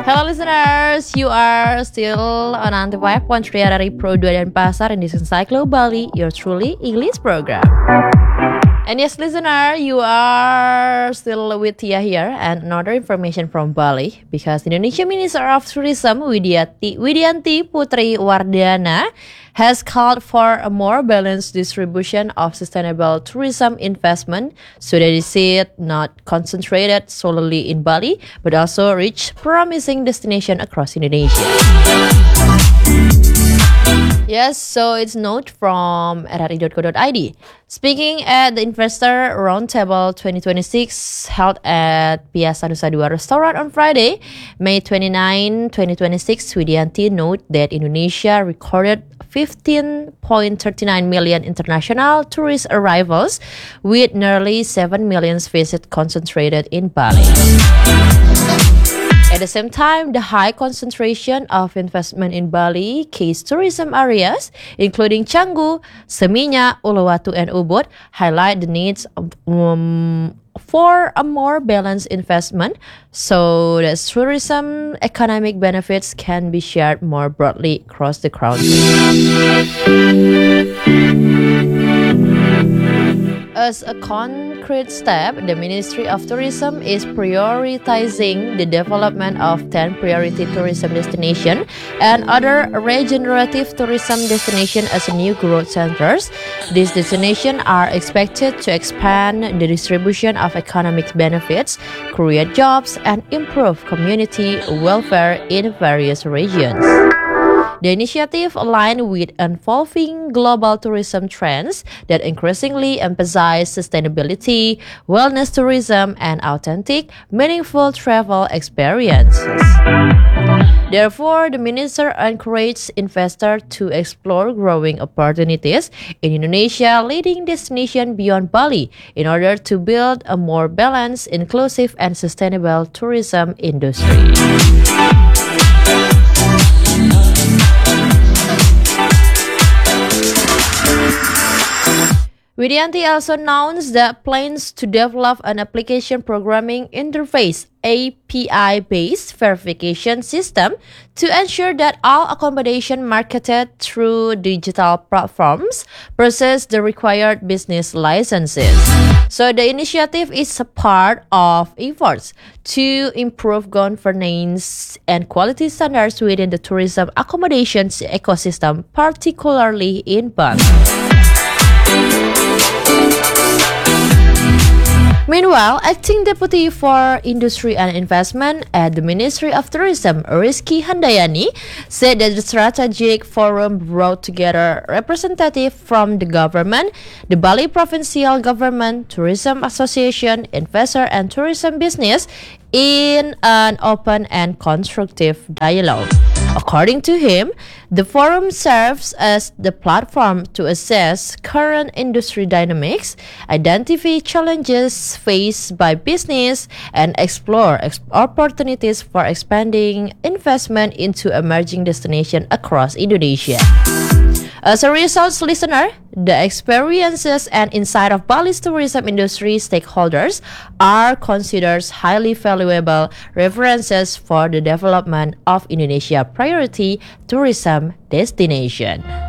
Hello listeners, you are still on Antv 5.3 RRI Pro 2 Denpasar in this Encyclo Bali, your truly English program. And yes, listener, you are still with Tia here and another information from Bali because Indonesia Minister of Tourism Widianti Putri Wardana has called for a more balanced distribution of sustainable tourism investment so that is not concentrated solely in Bali but also reach promising destination across Indonesia. Yes, so it's note from rri.co.id. Speaking at the Investor Roundtable 2026 held at Piazza Nusa Dua Restaurant on Friday, May 29, 2026, Widianti noted that Indonesia recorded 15.39 million international tourist arrivals with nearly 7 million visits concentrated in Bali. At the same time, the high concentration of investment in Bali key tourism areas, including Canggu, Seminyak, Uluwatu, and Ubud, highlight the needs for a more balanced investment so that tourism economic benefits can be shared more broadly across the country. As a concrete step, the Ministry of Tourism is prioritizing the development of 10 priority tourism destinations and other regenerative tourism destinations as new growth centers. These destinations are expected to expand the distribution of economic benefits, create jobs, and improve community welfare in various regions. The initiative aligned with evolving global tourism trends that increasingly emphasize sustainability, wellness tourism, and authentic, meaningful travel experiences. Therefore, the minister encouraged investors to explore growing opportunities in Indonesia leading destinations beyond Bali in order to build a more balanced, inclusive, and sustainable tourism industry. Widianti also announced that plans to develop an application programming interface API-based verification system to ensure that all accommodation marketed through digital platforms possess the required business licenses. So the initiative is a part of efforts to improve governance and quality standards within the tourism accommodations ecosystem, particularly in Bali. Meanwhile, Acting Deputy for Industry and Investment at the Ministry of Tourism, Rizky Handayani, said that the strategic forum brought together representatives from the government, the Bali Provincial Government, Tourism Association, investor and tourism business in an open and constructive dialogue. According to him, the forum serves as the platform to assess current industry dynamics, identify challenges faced by business, and explore opportunities for expanding investment into emerging destinations across Indonesia. As a result, listener, the experiences and insight of Bali's tourism industry stakeholders are considered highly valuable references for the development of Indonesia priority tourism destination.